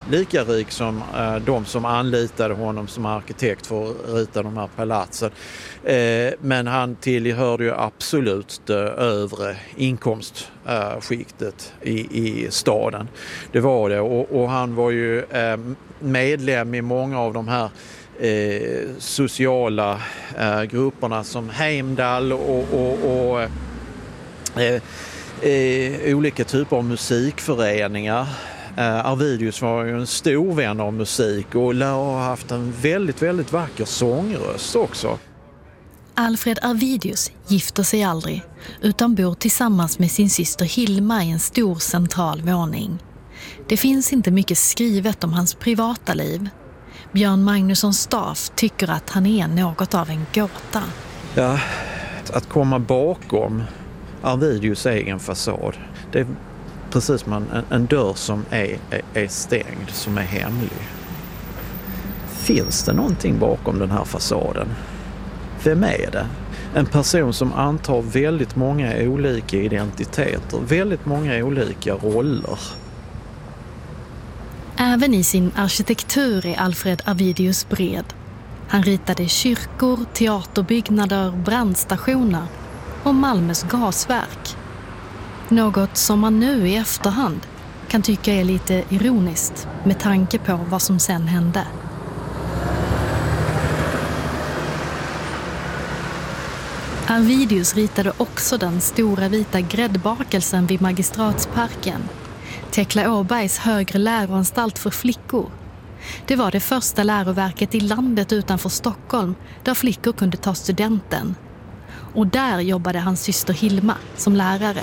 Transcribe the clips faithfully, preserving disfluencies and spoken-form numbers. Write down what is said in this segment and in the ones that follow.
lika rik som eh, de som anlitade honom som arkitekt för att rita de här palatsen. Eh, men han tillhörde ju absolut det övre inkomstskiktet eh, i, i staden. Det var det. Och, och han var ju eh, medlem i många av de här eh, sociala eh, grupperna som Heimdall och, och, och eh, eh, olika typer av musikföreningar. Uh, Arvidius var ju en stor vän av musik och lär ha haft en väldigt, väldigt vacker sångröst också. Alfred Arvidius gifter sig aldrig utan bor tillsammans med sin syster Hilma i en stor central våning. Det finns inte mycket skrivet om hans privata liv. Björn Magnusson Staff tycker att han är något av en gåta. Ja, att komma bakom Arvidius egen fasad, det är precis som en, en dörr som är, är, är stängd, som är hemlig. Finns det någonting bakom den här fasaden? Vem är det? En person som antar väldigt många olika identiteter, väldigt många olika roller. Även i sin arkitektur är Alfred Arvidius bred. Han ritade kyrkor, teaterbyggnader, brandstationer och Malmös gasverk. Något som man nu i efterhand kan tycka är lite ironiskt med tanke på vad som sen hände. Arvidius ritade också den stora vita gräddbakelsen vid Magistratsparken, Tekla Åbergs högre läroanstalt för flickor. Det var det första läroverket i landet utanför Stockholm där flickor kunde ta studenten. Och där jobbade hans syster Hilma som lärare.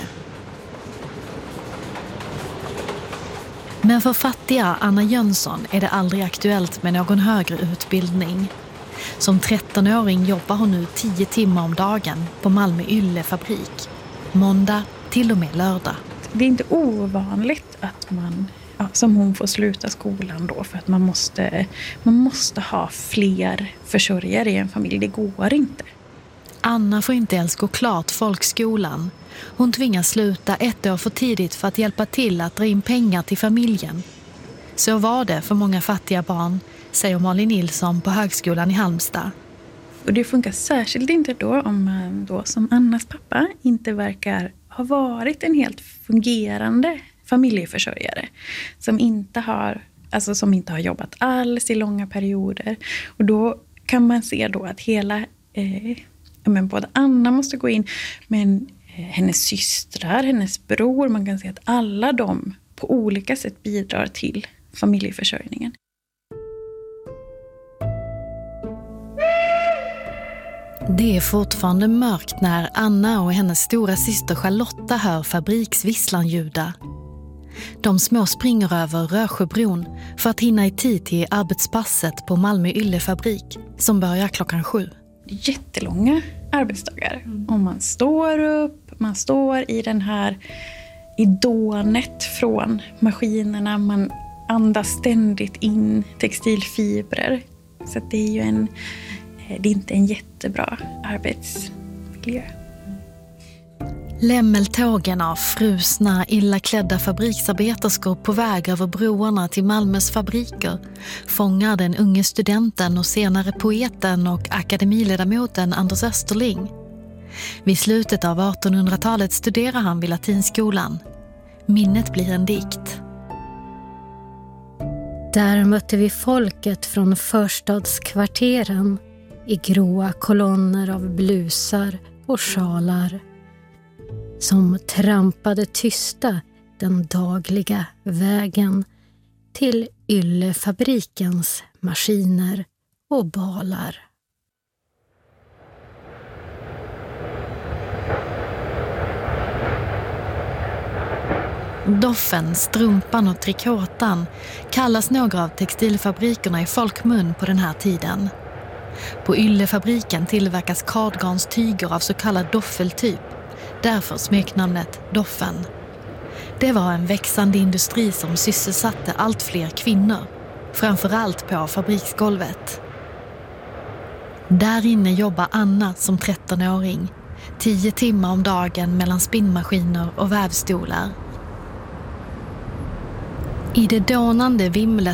Men för fattiga Anna Jönsson är det aldrig aktuellt med någon högre utbildning. Som trettonåring jobbar hon nu tio timmar om dagen på Malmö Yllefabrik. Måndag till och med lördag. Det är inte ovanligt att man, ja, som hon får sluta skolan då, för att man måste, man måste ha fler försörjare i en familj. Det går inte. Anna får inte ens gå klart folkskolan. Hon tvingas sluta ett år för tidigt för att hjälpa till att dra in pengar till familjen. Så var det för många fattiga barn, säger Malin Nilsson på högskolan i Halmstad. Och det funkar särskilt inte då om man då som Annas pappa inte verkar ha varit en helt fungerande familjeförsörjare. Som inte har, alltså som inte har jobbat alls i långa perioder. Och då kan man se då att hela, eh, men både Anna måste gå in, men eh, hennes systrar, hennes bror, man kan se att alla de på olika sätt bidrar till familjeförsörjningen. Det är fortfarande mörkt när Anna och hennes stora syster Charlotta hör fabriksvisslan ljuda. De små springer över Rösjöbron för att hinna i tid till arbetspasset på Malmö Yllefabrik som börjar klockan sju. Jättelånga arbetsdagar. Mm. Och man står upp, man står i den här i dånet från maskinerna, man andas ständigt in textilfibrer. Så att det är ju en Det är inte en jättebra arbetsmiljö. Lämmeltågen av frusna, illa klädda fabriksarbeterskor på väg över broarna till Malmös fabriker fångar den unge studenten och senare poeten och akademiledamoten Anders Österling. Vid slutet av artonhundratalet studerar han vid Latinskolan. Minnet blir en dikt. Där mötte vi folket från förstadskvarteren i gråa kolonner av blusar och sjalar som trampade tysta den dagliga vägen till Yllefabrikens maskiner och balar. Doffen, strumpan och trikåtan kallas några av textilfabrikerna i folkmun på den här tiden. På Yllefabriken tillverkas kardgarnstyger av så kallad doffeltyp, därför smeknamnet Doffen. Det var en växande industri som sysselsatte allt fler kvinnor, framförallt på fabriksgolvet. Där inne jobbar Anna som trettonåring, tio timmar om dagen mellan spinnmaskiner och vävstolar. I det dånande vimlet